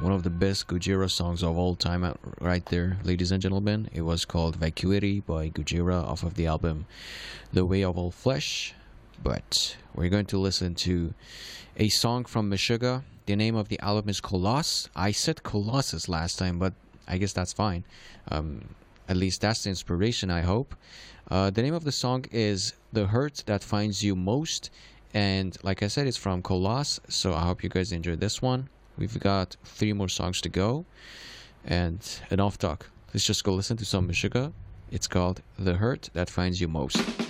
One of the best Gojira songs of all time right there, ladies and gentlemen. It was called Vacuity by Gojira off of the album The Way of All Flesh. But we're going to listen to a song from Meshuggah. The name of the album is Colossus. I said Colossus last time, but I guess that's fine. At least that's the inspiration, I hope. The name of the song is The Hurt That Finds You Most. And like I said, it's from Colossus. So I hope you guys enjoyed this one. We've got 3 more songs to go. And enough talk. Let's just go listen to some Meshuggah. It's called The Hurt That Finds You Most.